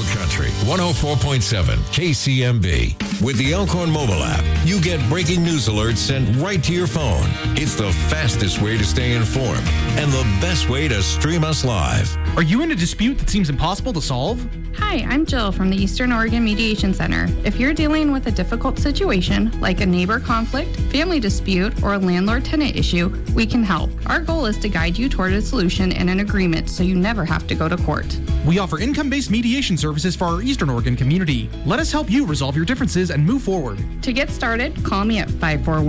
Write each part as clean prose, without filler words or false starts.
Country 104.7 KCMB. With the Elkhorn mobile app, you get breaking news alerts sent right to your phone. It's the fastest way to stay informed and the best way to stream us live. Are you in a dispute that seems impossible to solve? Hi, I'm Jill from the Eastern Oregon Mediation Center. If you're dealing with a difficult situation, like a neighbor conflict, family dispute, or a landlord-tenant issue, we can help. Our goal is to guide you toward a solution and an agreement so you never have to go to court. We offer income-based mediation services for our Eastern Oregon community. Let us help you resolve your differences and move forward. To get started, call me at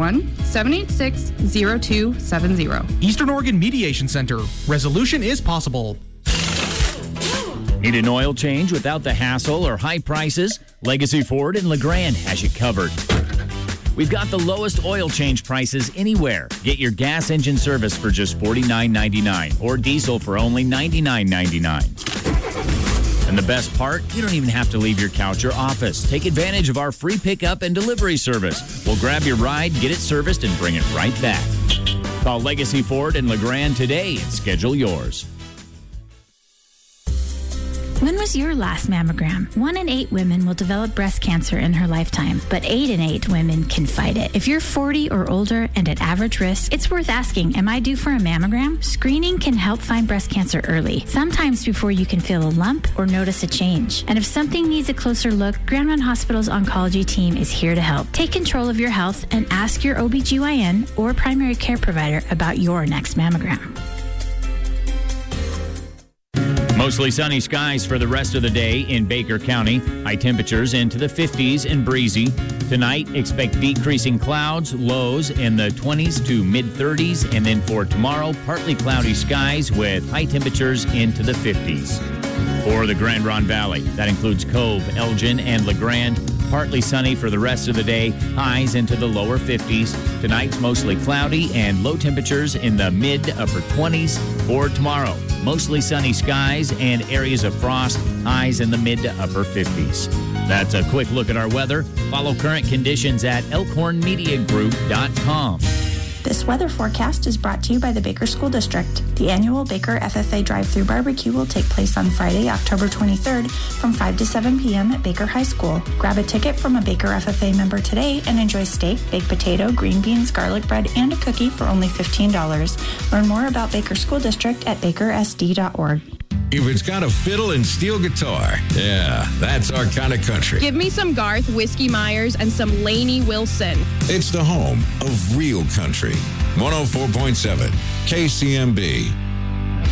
541-786-0270. Eastern Oregon Mediation Center. Resolution is possible. Need an oil change without the hassle or high prices? Legacy Ford in LeGrand has you covered. We've got the lowest oil change prices anywhere. Get your gas engine service for just $49.99 or diesel for only $99.99. And the best part, you don't even have to leave your couch or office. Take advantage of our free pickup and delivery service. We'll grab your ride, get it serviced, and bring it right back. Call Legacy Ford in LeGrand today and schedule yours. When was your last mammogram? 1 in 8 women will develop breast cancer in her lifetime, but 8 in 8 women can fight it. If you're 40 or older and at average risk, it's worth asking, am I due for a mammogram? Screening can help find breast cancer early, sometimes before you can feel a lump or notice a change. And if something needs a closer look, Grand Run Hospital's oncology team is here to help. Take control of your health and ask your OBGYN or primary care provider about your next mammogram. Mostly sunny skies for the rest of the day in Baker County. High temperatures into the 50s and breezy. Tonight, expect decreasing clouds, lows in the 20s to mid-30s. And then for tomorrow, partly cloudy skies with high temperatures into the 50s. For the Grand Ronde Valley, that includes Cove, Elgin, and LeGrand. Partly sunny for the rest of the day, highs into the lower 50s. Tonight's mostly cloudy and low temperatures in the mid to upper 20s. For tomorrow, mostly sunny skies and areas of frost, highs in the mid to upper 50s. That's a quick look at our weather. Follow current conditions at elkhornmediagroup.com. This weather forecast is brought to you by the Baker School District. The annual Baker FFA drive-thru barbecue will take place on Friday, October 23rd from 5 to 7 p.m. at Baker High School. Grab a ticket from a Baker FFA member today and enjoy steak, baked potato, green beans, garlic bread, and a cookie for only $15. Learn more about Baker School District at bakersd.org. If it's got a fiddle and steel guitar, yeah, that's our kind of country. Give me some Garth Whiskey Myers and some Lainey Wilson. It's the home of real country. 104.7 KCMB.